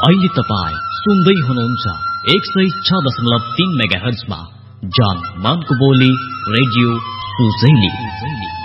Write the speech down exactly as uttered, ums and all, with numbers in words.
अहिले तपाईँ सुन्दै हुनुहुन्छ एक सय छ दशमलव तीन मेगा हर्जमा जान मनको बोली रेडियो सुजैली।